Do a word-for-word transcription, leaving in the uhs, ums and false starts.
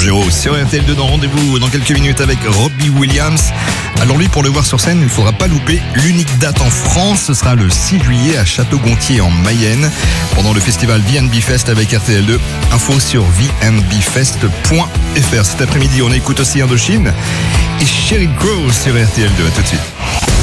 Calogero sur R T L deux. Dans rendez-vous dans quelques minutes avec Robbie Williams. Alors lui, pour le voir sur scène, il ne faudra pas louper l'unique date en France. Ce sera le six juillet à Château-Gontier en Mayenne, pendant le festival V and B Fest avec R T L deux. Info sur v and b fest point f r. Cet après-midi, on écoute aussi Indochine et Sheryl Crow sur R T L deux. À tout de suite.